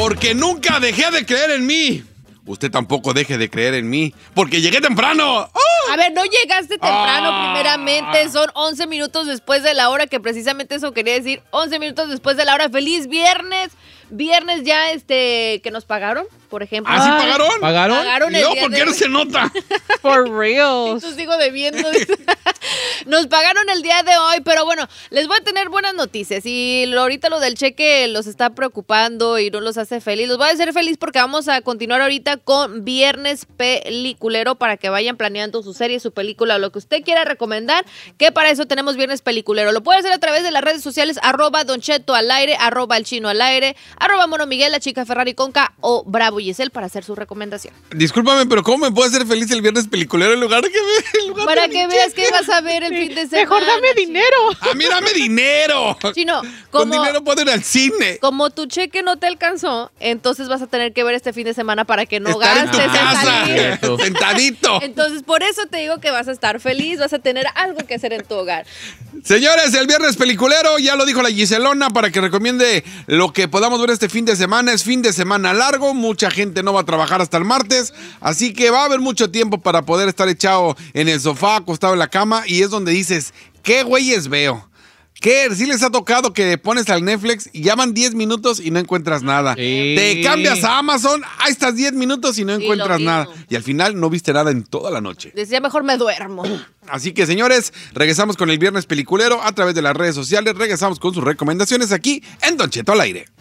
Porque nunca dejé de creer en mí. Usted tampoco deje de creer en mí, porque llegué temprano. ¡Oh! A ver, no llegaste temprano primeramente. Son 11 minutos después de la hora, que precisamente eso quería decir. 11 minutos después de la hora. ¡Feliz viernes! Viernes ya, que nos pagaron, por ejemplo. ¿Ah, sí pagaron? Pagaron el No, día ¿por de qué no hoy. se nota? For real. Entonces sigo debiendo. Nos pagaron el día de hoy, pero bueno, les voy a tener buenas noticias. Y ahorita lo del cheque los está preocupando y no los hace feliz. Los voy a hacer feliz porque vamos a continuar ahorita con Viernes Peliculero para que vayan planeando su serie, su película o lo que usted quiera recomendar, que para eso tenemos Viernes Peliculero. Lo puede hacer a través de las redes sociales, @Don Cheto al aire, @El Chino al aire, @Mono Miguel, la chica Ferrari Conca o Bravo Giselle para hacer su recomendación. Discúlpame, pero ¿cómo me puedo hacer feliz el viernes peliculero en lugar de que Para que veas que vas a ver el fin de semana. Mejor dame dinero. ¡A mí dame dinero! Chino, Con dinero puedo ir al cine. como tu cheque no te alcanzó, entonces vas a tener que ver este fin de semana para que no Estar en tu gastes en salir. casa, sentadito. Entonces, por eso te digo que vas a estar feliz, vas a tener algo que hacer en tu hogar. Señores, el viernes peliculero, ya lo dijo la Giselona, para que recomiende lo que podamos ver este fin de semana. Es fin de semana largo, mucha gente no va a trabajar hasta el martes, así que va a haber mucho tiempo para poder estar echado en el sofá, acostado en la cama, y es donde dices, ¿qué güeyes veo? ¿Qué? ¿Sí les ha tocado que pones al Netflix y ya van 10 minutos y no encuentras nada? Sí. Te cambias a Amazon, ahí estás 10 minutos y no Sí, encuentras lo nada. mismo. Y al final no viste nada en toda la noche. Decía, mejor me duermo. Así que, señores, regresamos con el viernes peliculero a través de las redes sociales. Regresamos con sus recomendaciones aquí en Don Cheto al aire.